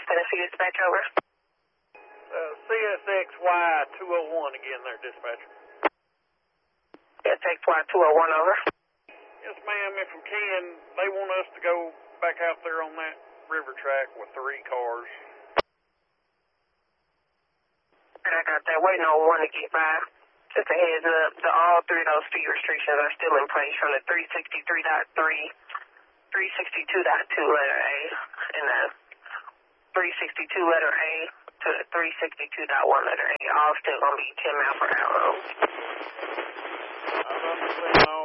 Tennessee dispatch, over. CSXY 201 again there, dispatcher. CSXY 201, over. Yes, ma'am, if we can, they want us to go back out there on that river track with 3 cars. I got that. Waiting on one to get by. Just a heads up, all 3 of those speed restrictions are still in place from the 363.3, 362.2 letter A, and the 362 letter A to the 362.1 letter A. All still going to be 10 miles per hour. I understand